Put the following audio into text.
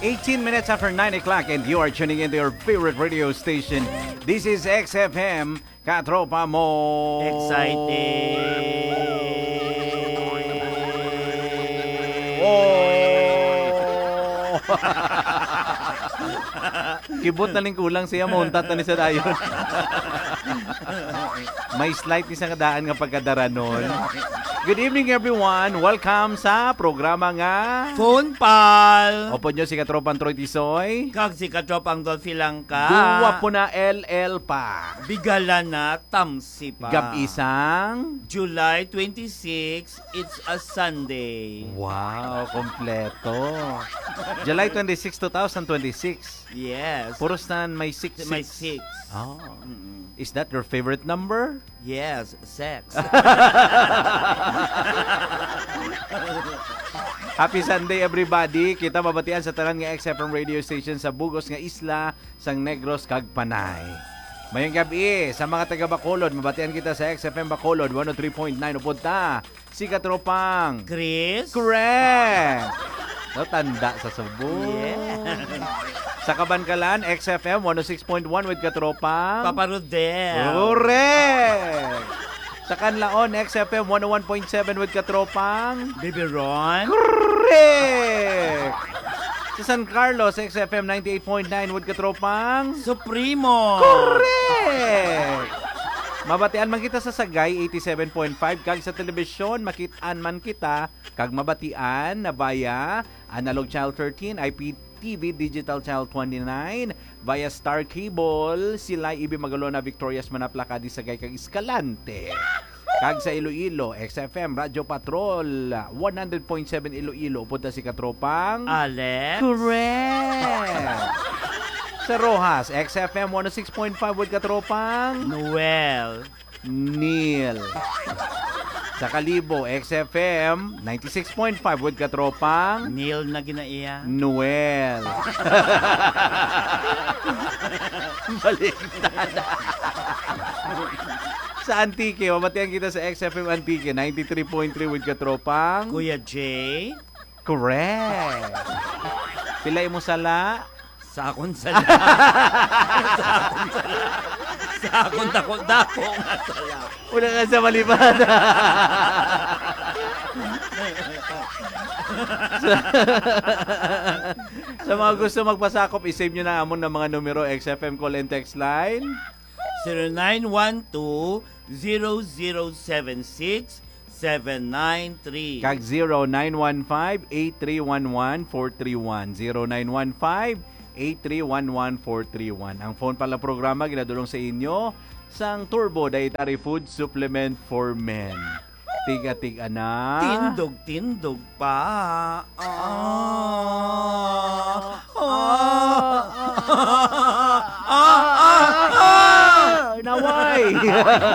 18 minutes after 9 o'clock and you are tuning into your favorite radio station. This is XFM, Katropa Mo. Excited. Oh. Kibot na ning kulang siya, muntat na ni sa dayon. May slight isang kadaan nga pagkadara nun. Good evening everyone. Welcome sa programa nga Phone Pal. Opo nyo si Katropang Troy Tisoy. Kag si Katropang Dolphy Langka. Duwa po na LL pa. Bigala na Tamsi pa. Gab-isang July 26, it's a Sunday. wow, kompleto. July 26, 2026. Yes. Puros na may 6. May 6. Oh. Is that your favorite number? Yes, sex. Happy Sunday everybody. Kita mabatian sa tanan nga XFM radio station sa Bugos nga isla sang Negros kag Panay. Mayong gabi sa mga taga Bacolod, mabatian kita sa XFM Bacolod 103.9 upunta. Si Katropang Chris. Correct. No, tanda sa Cebu. Yeah. Sa Kabankalan, XFM 106.1 with Katropang Papa Rodel. Correct. Sa Canlaon, XFM 101.7 with Katropang Baby Ron. Correct. Sa San Carlos, XFM 98.9 with Katropang Supremo. Correct. Mabatian man kita sa Sagay 87.5 kag sa telebisyon makitaan man kita kag mabatian na baya Analog Channel 13, IPTV Digital Channel 29 via Star Cable sila Ibi Magalona Victorias Manaplaca di Sagay kag Escalante. Kag sa Iloilo, XFM Radio Patrol 100.7 Iloilo punta si Katropang Alex. Correct. Sa Rojas, XFM 106.5 with Katropang Noel. Neil. Sa Kalibo, XFM 96.5 with Katropang Neil na ginaiya. Noel. Baliktad. Sa Antique, mabatian kita sa XFM Antique 93.3 with Katropang Kuya Jay. Correct. Pilay mo sala Sa akong sala. Sa akong dako nga sala. una ka sa malipad. Sa mga gusto magpasakop, isave nyo na amon ng mga numero XFM call and text line 0912-0076-793. kag 0915-8311-431 0915-8311-431. Ang phone pala programa ginadulong sa inyo sang Turbo Dietary Food Supplement for Men. Tiga-tiga na. Tindog pa. Naway!